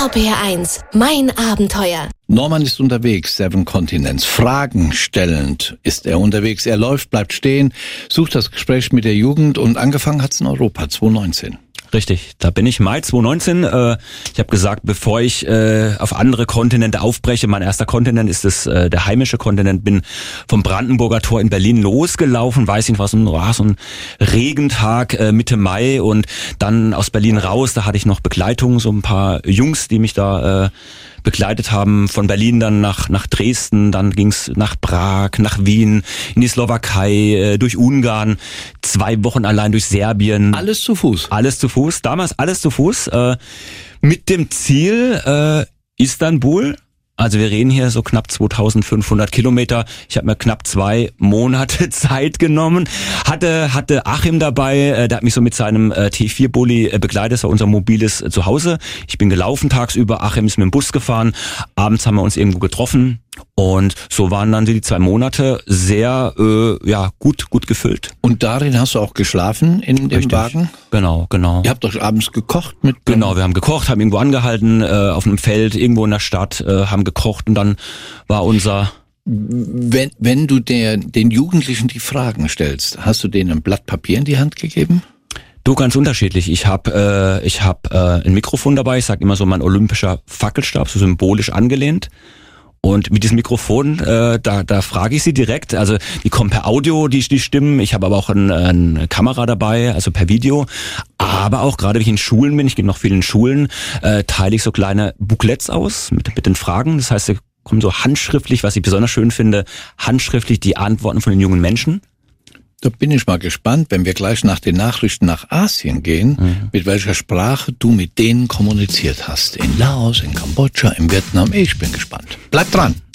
RPR1, mein Abenteuer. Norman ist unterwegs, 7 Continents. Fragen stellend ist er unterwegs. Er läuft, bleibt stehen, sucht das Gespräch mit der Jugend und angefangen hat's in Europa, 2019. Richtig, da bin ich Mai 2019. Ich habe gesagt, bevor ich auf andere Kontinente aufbreche, mein erster Kontinent ist der heimische Kontinent, bin vom Brandenburger Tor in Berlin losgelaufen, weiß nicht was, so ein Regentag Mitte Mai und dann aus Berlin raus, da hatte ich noch Begleitung, so ein paar Jungs, die mich da begleitet haben, von Berlin dann nach Dresden, dann ging's nach Prag, nach Wien, in die Slowakei, durch Ungarn, 2 Wochen allein durch Serbien. Alles zu Fuß? Alles zu Fuß, damals alles zu Fuß, mit dem Ziel Istanbul. Also wir reden hier so knapp 2500 Kilometer. Ich habe mir knapp 2 Monate Zeit genommen. Hatte Achim dabei, der hat mich so mit seinem T4-Bulli begleitet, das war unser mobiles Zuhause. Ich bin gelaufen tagsüber, Achim ist mit dem Bus gefahren. Abends haben wir uns irgendwo getroffen. Und so waren dann die 2 Monate sehr gut gefüllt. Und darin hast du auch geschlafen in dem Wagen? Genau. Ihr habt doch abends gekocht mit? Genau, wir haben gekocht, haben irgendwo angehalten, auf einem Feld, irgendwo in der Stadt, haben gekocht und dann war unser... Wenn du den Jugendlichen die Fragen stellst, hast du denen ein Blatt Papier in die Hand gegeben? Du, ganz unterschiedlich. Ich hab ein Mikrofon dabei, ich sag immer so mein olympischer Fackelstab, so symbolisch angelehnt. Und mit diesem Mikrofon, da frage ich sie direkt, also die kommen per Audio, die Stimmen, ich habe aber auch eine Kamera dabei, also per Video, aber auch gerade wenn ich in Schulen bin, ich gehe noch viel in Schulen, teile ich so kleine Booklets aus mit den Fragen, das heißt, da kommen so handschriftlich, was ich besonders schön finde, handschriftlich die Antworten von den jungen Menschen. Da bin ich mal gespannt, wenn wir gleich nach den Nachrichten nach Asien gehen, mit welcher Sprache du mit denen kommuniziert hast. In Laos, in Kambodscha, in Vietnam. Ich bin gespannt. Bleib dran.